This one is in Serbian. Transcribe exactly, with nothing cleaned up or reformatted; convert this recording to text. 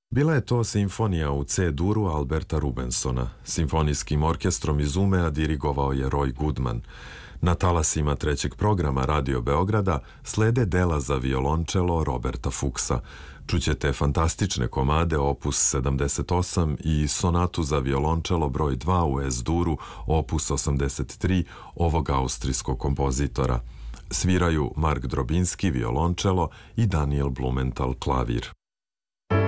Bila je to simfonija u C-duru Alberta Rubensona. Simfonijskim orkestrom iz Umea dirigovao je Roy Goodman. Na talasima trećeg programa Radio Beograda slede dela za violončelo Roberta Fuchsa. Čućete fantastične komade opus sedamdeset osam i sonatu za violončelo broj dva u Es-duru opus osamdeset tri ovog austrijskog kompozitora. Sviraju Mark Drobinski violončelo i Daniel Blumenthal klavir.